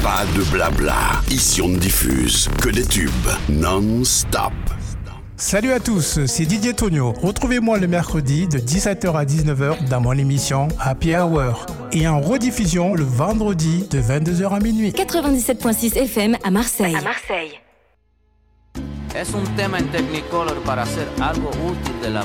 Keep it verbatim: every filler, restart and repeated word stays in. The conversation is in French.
Pas de blabla. Ici, on ne diffuse que des tubes non-stop. Salut à tous, c'est Didier Tonio. Retrouvez-moi le mercredi de dix-sept heures à dix-neuf heures dans mon émission Happy Hour et en rediffusion le vendredi de vingt-deux heures à minuit. quatre-vingt-dix-sept virgule six F M à Marseille. À Marseille. Es un tema en Technicolor para hacer algo útil de la